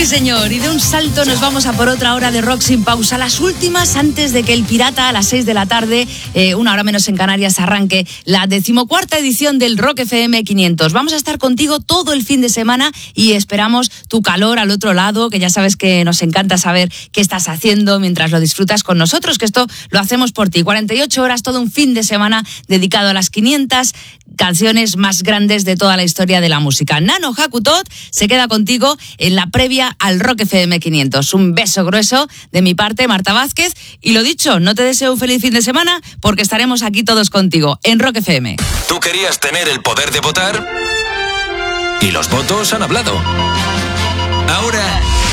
señor, y de un salto nos vamos a por otra hora de rock sin pausa, las últimas antes de que el Pirata a las 6 de la tarde, una hora menos en Canarias, arranque la 14ª edición del Rock FM 500. Vamos a estar contigo todo el fin de semana y esperamos tu calor al otro lado, que ya sabes que nos encanta saber qué estás haciendo mientras lo disfrutas con nosotros, que esto lo hacemos por ti. 48 horas, todo un fin de semana dedicado a las 500 canciones más grandes de toda la historia de la música. Nano Hakutot se queda contigo en la previa al Rock FM 500. Un beso grueso de mi parte, Marta Vázquez. Y lo dicho, no te deseo un feliz fin de semana porque estaremos aquí todos contigo en Rock FM. ¿Tú querías tener el poder de votar? Y los votos han hablado. Ahora